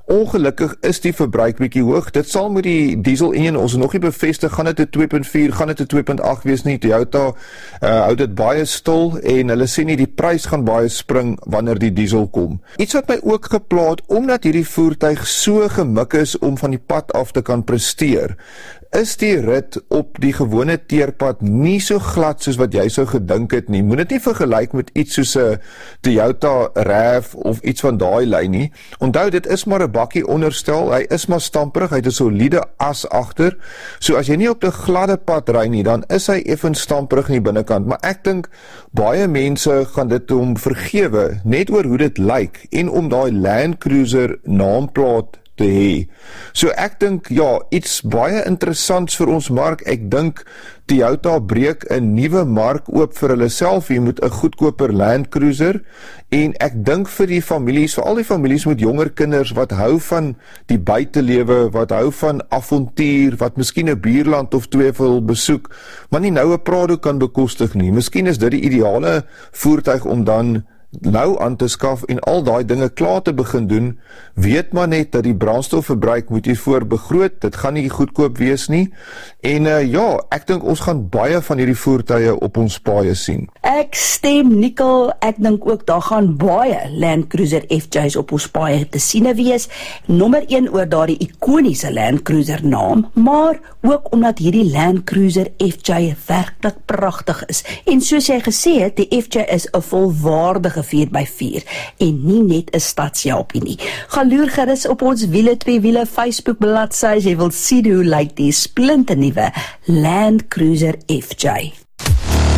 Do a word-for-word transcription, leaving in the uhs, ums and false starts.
Ongelukkig is die verbruik bietjie hoog. Dit sal met die diesel engine, ons nog nie bevestig, gaan dit 'n twee punt vier, gaan dit 'n twee punt agt wees nie. Toyota uh, hou dit baie stil en hulle sê nie die prys gaan baie spring wanneer die diesel kom. Iets wat my ook geplaat, omdat hierdie voertuig so gemik is om van die pad af te kan presteer, is die rit op die gewone teerpad nie so glad soos wat jy sou gedink het nie. Moet dit nie vergelyk met iets soos 'n Toyota RAV of iets van daai lyn nie. Onthou, dit is maar 'n bakkie onderstel, hy is maar stamperig, hy het 'n soliede as agter. So as jy nie op die gladde pad ry nie, dan is hy effens stamperig in die binnekant, maar ek dink baie mense gaan dit om vergewe net oor hoe dit lyk en om daai Land Cruiser naamplaat te hê. So ek dink, ja, iets baie interessants vir ons mark. Ek dink Toyota breek 'n nuwe mark oop vir hulle self hier met 'n goedkoper Land Cruiser, en ek dink vir die families, vir al die families met jonger kinders wat hou van die buitelewe, wat hou van avontuur, wat miskien 'n buurland of twee wil besoek, maar nie nou 'n Prado kan bekostig nie. Miskien is dit die ideale voertuig om dan nou aan te skaf en al daai dinge klaar te begin doen. Weet maar net dat die brandstofverbruik moet hiervoor begroot, dit gaan nie goedkoop wees nie, en uh, ja, ek dink ons gaan baie van hierdie voertuie op ons paaie sien. Ek stem Nikkel, ek dink ook daar gaan baie Land Cruiser F J's op ons paaie te siene wees, nommer een oor daardie ikoniese Land Cruiser naam, maar ook omdat hierdie Land Cruiser F J werklik pragtig is, en soos jy gesê het, die F J is 'n volwaardige vier by vier en nie net 'n stadsjapie nie. Gaan loer gerus op ons Wiele twee Wiele Facebook bladsy as jy wil sien hoe lyk die splinternuwe Land Cruiser F J.